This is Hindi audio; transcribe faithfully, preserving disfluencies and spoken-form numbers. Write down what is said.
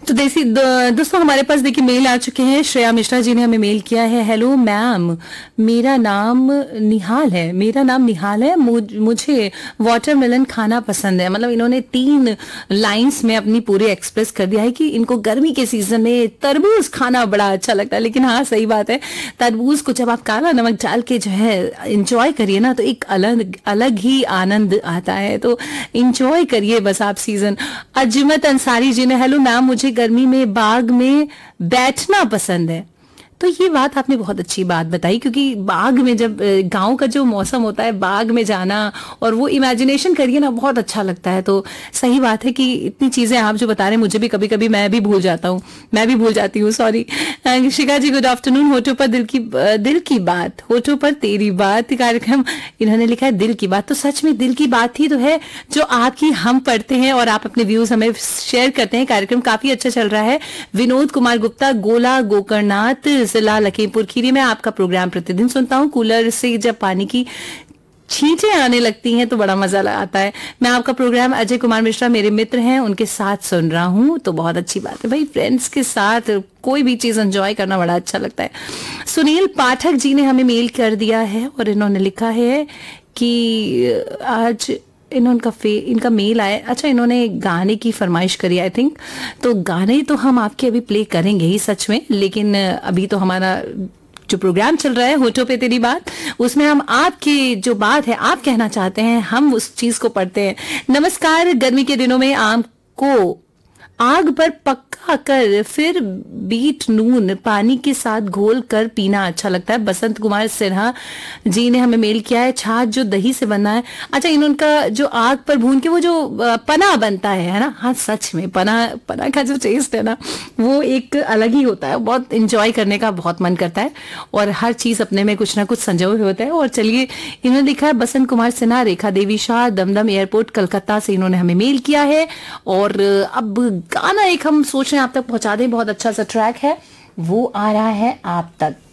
तो देसी दो, दोस्तों हमारे पास देखिए मेल आ चुके हैं। श्रेया मिश्रा जी ने हमें मेल किया है। हेलो मैम, मेरा नाम निहाल है मेरा नाम निहाल है मुझ, मुझे वाटरमेलन खाना पसंद है। मतलब इन्होंने तीन लाइंस में अपनी पूरी एक्सप्रेस कर दिया है कि इनको गर्मी के सीजन में तरबूज खाना बड़ा अच्छा लगता है। लेकिन हाँ सही बात है, तरबूज को जब आप काला नमक डाल के जो है इंजॉय करिए ना, तो एक अलग अलग ही आनंद आता है। तो इंजॉय करिए बस आप सीजन। अजमत अंसारी जी ने हेलो मैम, मुझे गर्मी में बाग में बैठना पसंद है। तो ये बात आपने बहुत अच्छी बात बताई, क्योंकि बाग में जब गांव का जो मौसम होता है, बाग में जाना और वो इमेजिनेशन करिए ना, बहुत अच्छा लगता है। तो सही बात है कि इतनी चीजें आप जो बता रहे हैं, मुझे भी कभी कभी मैं भी भूल जाता हूँ मैं भी भूल जाती हूँ सॉरी। शिखा जी गुड आफ्टरनून। होठों पर दिल की दिल की बात, होठों पर तेरी बात कार्यक्रम इन्होंने लिखा है दिल की बात। तो सच में दिल की बात ही तो है जो आपकी हम पढ़ते हैं और आप अपने व्यूज हमें शेयर करते हैं। कार्यक्रम काफी अच्छा चल रहा है। विनोद कुमार गुप्ता, गोला गोकर्णनाथ, जिला लखीमपुर खीरी में आपका प्रोग्राम प्रतिदिन सुनता हूँ। कूलर से जब पानी की छींटे आने लगती हैं तो बड़ा मजा आता है। मैं आपका प्रोग्राम अजय कुमार मिश्रा मेरे मित्र हैं उनके साथ सुन रहा हूँ। तो बहुत अच्छी बात है भाई, फ्रेंड्स के साथ कोई भी चीज एंजॉय करना बड़ा अच्छा लगता है। सुनील पाठक जी ने हमें मेल कर दिया है और इन्होंने लिखा है कि आज इनका फे इनका मेल आया। अच्छा, इन्होंने गाने की फरमाइश करी आई थिंक। तो गाने तो हम आपके अभी प्ले करेंगे ही सच में, लेकिन अभी तो हमारा जो प्रोग्राम चल रहा है होठों पे तेरी बात, उसमें हम आपकी जो बात है आप कहना चाहते हैं, हम उस चीज को पढ़ते हैं। नमस्कार, गर्मी के दिनों में आम को आग पर पका कर फिर बीट नून पानी के साथ घोल कर पीना अच्छा लगता है। बसंत कुमार सिन्हा जी ने हमें मेल किया है। छाछ जो दही से बना है। अच्छा, इनका जो आग पर भून के वो जो पना बनता है है ना, हाँ सच में पना पना का जो टेस्ट है ना, वो एक अलग ही होता है। बहुत इंजॉय करने का बहुत मन करता है और हर चीज अपने में कुछ ना कुछ संजोए हुए होता है। और चलिए, इन्होंने लिखा है बसंत कुमार सिन्हा, रेखा देवी शाह, दमदम एयरपोर्ट कलकत्ता से इन्होंने हमें मेल किया है। और अब गाना एक हम सोच रहे हैं आप तक पहुंचा दें, बहुत अच्छा सा ट्रैक है, वो आ रहा है आप तक।